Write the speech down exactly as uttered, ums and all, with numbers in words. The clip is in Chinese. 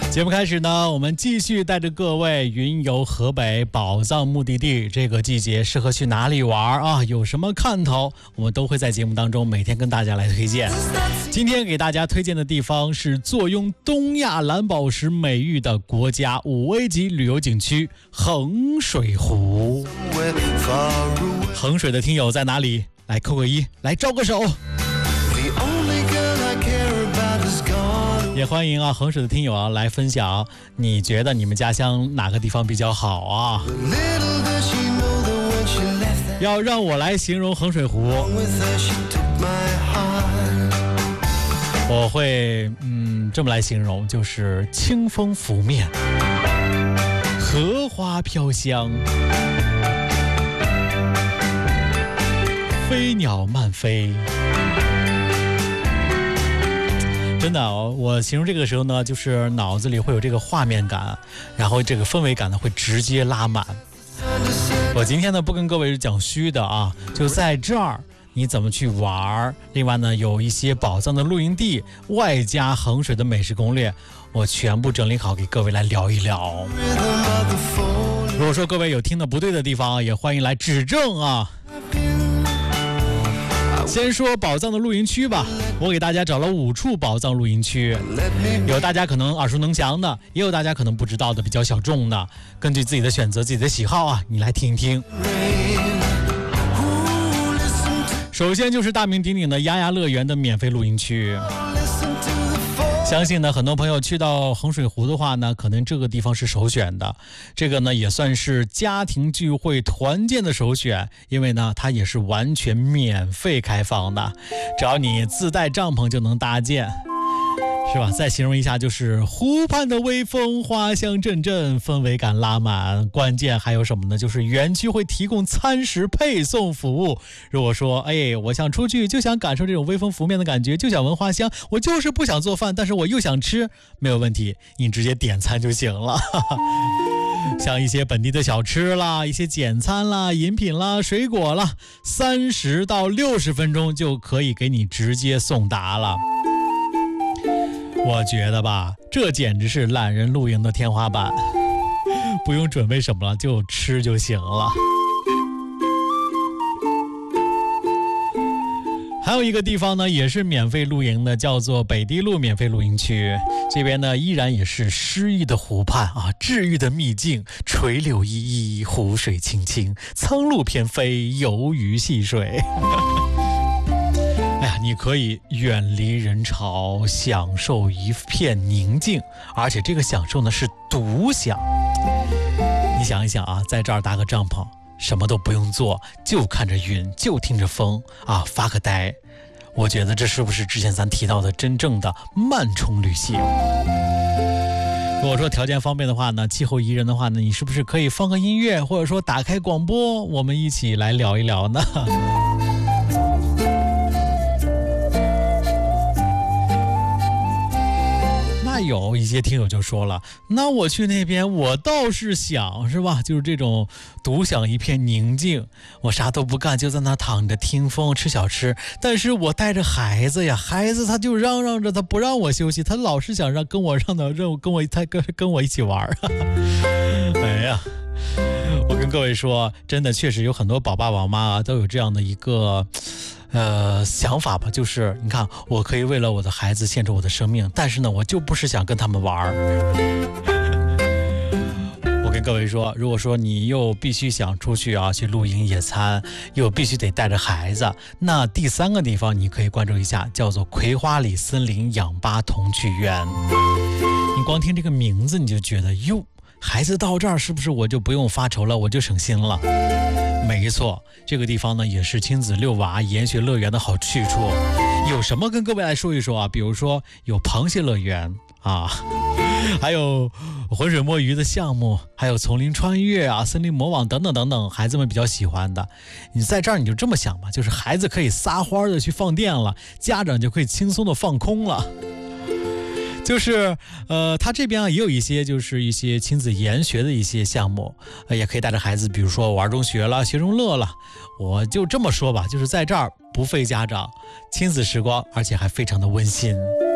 节目开始呢，我们继续带着各位云游河北宝藏目的地。这个季节适合去哪里玩啊？有什么看头？我们都会在节目当中每天跟大家来推荐。今天给大家推荐的地方是坐拥东亚蓝宝石美誉的国家五 A 级旅游景区衡水湖。衡水的听友在哪里？来扣个一，来招个手。也欢迎啊，衡水的听友啊来分享，你觉得你们家乡哪个地方比较好啊？要让我来形容衡水湖，我会嗯这么来形容，就是清风拂面，荷花飘香，飞鸟漫飞。真的、哦，我形容这个时候呢，就是脑子里会有这个画面感，然后这个氛围感呢会直接拉满。我今天呢不跟各位讲虚的啊，就在这儿你怎么去玩，另外呢有一些宝藏的露营地，外加衡水的美食攻略，我全部整理好给各位来聊一聊。如果说各位有听的不对的地方，也欢迎来指正啊。先说宝藏的露营区吧，我给大家找了五处宝藏露营区，有大家可能耳熟能详的，也有大家可能不知道的，比较小众的，根据自己的选择自己的喜好啊，你来听一听。首先就是大名鼎鼎的丫丫乐园的免费露营区，相信呢很多朋友去到衡水湖的话呢，可能这个地方是首选的，这个呢也算是家庭聚会团建的首选，因为呢它也是完全免费开放的，只要你自带帐篷就能搭建，是吧？再形容一下，就是湖畔的微风，花香阵阵，氛围感拉满。关键还有什么呢？就是园区会提供餐食配送服务。如果说，哎，我想出去，就想感受这种微风拂面的感觉，就想闻花香，我就是不想做饭，但是我又想吃，没有问题，你直接点餐就行了。像一些本地的小吃啦，一些简餐啦，饮品啦，水果啦，三十到六十分钟就可以给你直接送达了。我觉得吧，这简直是懒人露营的天花板，不用准备什么了，就吃就行了。还有一个地方呢，也是免费露营的，叫做北堤路免费露营区。这边呢，依然也是诗意的湖畔啊，治愈的秘境，垂柳依依，湖水清清，苍鹭翩飞，游鱼戏水。哎呀，你可以远离人潮，享受一片宁静，而且这个享受呢是独享。你想一想啊，在这儿搭个帐篷，什么都不用做，就看着云，就听着风啊，发个呆。我觉得这是不是之前咱提到的真正的慢冲旅行？如果说条件方便的话呢，气候宜人的话呢，你是不是可以放个音乐，或者说打开广播，我们一起来聊一聊呢？有一些听友就说了，那我去那边我倒是想，是吧，就是这种独享一片宁静，我啥都不干，就在那躺着听风吃小吃，但是我带着孩子呀，孩子他就嚷嚷着他不让我休息，他老是想让跟我让到任务跟我他跟跟我一起玩。哎呀，我跟各位说，真的确实有很多宝爸宝妈啊都有这样的一个呃，想法吧，就是你看，我可以为了我的孩子献出我的生命，但是呢，我就不是想跟他们玩。我跟各位说，如果说你又必须想出去啊，去露营野餐，又必须得带着孩子，那第三个地方你可以关注一下，叫做葵花里森林氧吧童趣园。你光听这个名字，你就觉得哟，孩子到这儿是不是我就不用发愁了，我就省心了？没错，这个地方呢也是亲子遛娃研学乐园的好去处。有什么跟各位来说一说啊？比如说有螃蟹乐园啊，还有浑水摸鱼的项目，还有丛林穿越啊、森林魔网等等等等，孩子们比较喜欢的。你在这儿你就这么想吧，就是孩子可以撒欢的去放电了，家长就可以轻松的放空了。就是呃，他这边啊也有一些就是一些亲子研学的一些项目，呃、也可以带着孩子，比如说玩中学了，学中乐了。我就这么说吧，就是在这儿不费家长，亲子时光，而且还非常的温馨。